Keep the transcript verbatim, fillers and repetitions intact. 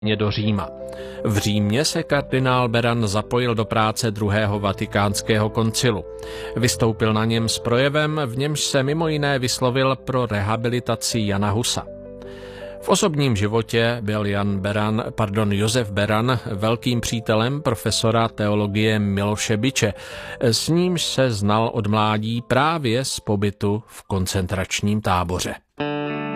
do Říma. V Římě se kardinál Beran zapojil do práce druhého vatikánského koncilu. Vystoupil na něm s projevem, v němž se mimo jiné vyslovil pro rehabilitaci Jana Husa. V osobním životě byl Jan Beran, pardon, Josef Beran velkým přítelem profesora teologie Miloše Biče, s nímž se znal od mládí právě z pobytu v koncentračním táboře.